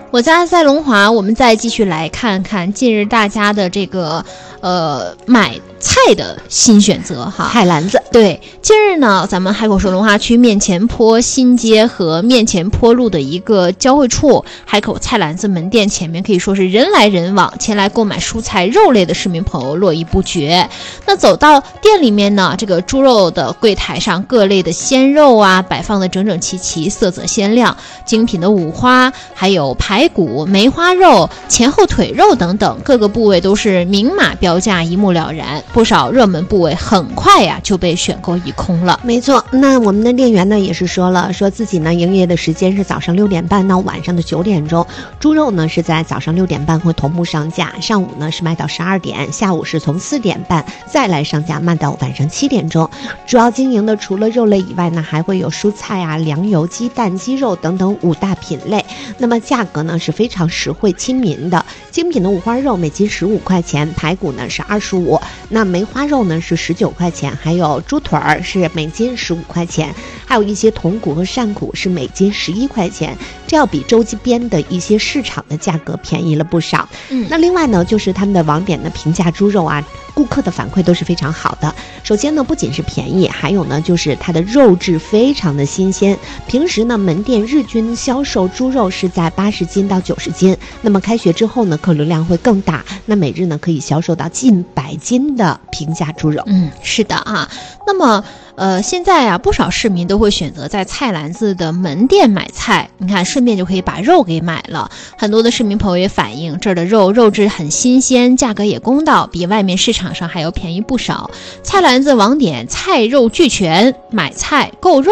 我家在龙华，我们再继续来看看近日大家的这个买菜的新选择哈， 菜篮子。 对，近日呢，咱们海口市龙华区面前坡新街和面前坡路的一个交汇处，海口菜篮子门店前面可以说是人来人往，前来购买蔬菜肉类的市民朋友络绎不绝。那走到店里面呢，这个猪肉的柜台上各类的鲜肉啊，摆放的整整齐齐，色泽鲜亮，精品的五花，还有排骨、梅花肉、前后腿肉等等，各个部位都是明码标价，一目了然。不少热门部位很快呀就被选购一空了。 没错，那我们的店员呢也是说了，说自己呢营业的时间是早上6点半到晚上的9点钟，猪肉呢是在早上6点半会同步上架，上午呢是卖到12点，下午是从4点半再来上架，卖到晚上7点钟。主要经营的除了肉类以外呢，还会有蔬菜啊、粮油、鸡蛋、鸡肉等等5大品类。那么价格呢是非常实惠亲民的，精品的五花肉每斤15块钱，排骨呢是25，那梅花肉呢是19块钱，还有猪腿儿是每斤15块钱，还有一些筒骨和扇骨是每斤11块钱，这要比周边的一些市场的价格便宜了不少。那另外呢，就是他们的网点的平价猪肉啊，顾客的反馈都是非常好的。首先呢，不仅是便宜，还有呢就是它的肉质非常的新鲜。平时呢，门店日均销售猪肉是在80斤到90斤，那么开学之后呢，客流量会更大，那每日呢可以销售到近100斤的平价猪肉。 是的啊。那么现在啊，不少市民都会选择在菜篮子的门店买菜，你看顺便就可以把肉给买了。很多的市民朋友也反映，这儿的肉质很新鲜，价格也公道，比外面市场上还要便宜不少。菜篮子网点菜肉俱全，买菜购肉